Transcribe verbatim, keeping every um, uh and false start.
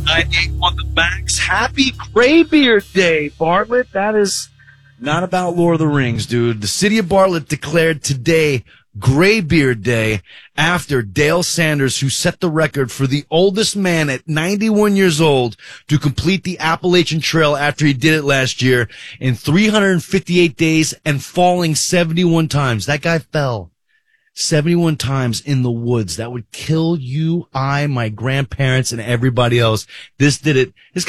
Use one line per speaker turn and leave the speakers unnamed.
ninety-eight on the Max. Happy Graybeard Day, Bartlett. That is
not about Lord of the Rings, dude. The city of Bartlett declared today Graybeard Day after Dale Sanders, who set the record for the oldest man at ninety-one years old to complete the Appalachian Trail after he did it last year in three hundred fifty-eight days and falling seventy-one times. That guy fell seventy-one times in the woods. That would kill you, I, my grandparents, and everybody else. This did it. This guy